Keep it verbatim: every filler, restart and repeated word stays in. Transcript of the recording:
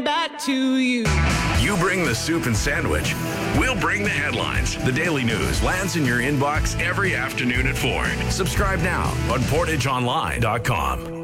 back to you. You bring the soup and sandwich. We'll bring the headlines. The Daily News lands in your inbox every afternoon at four. Subscribe now on portage online dot com.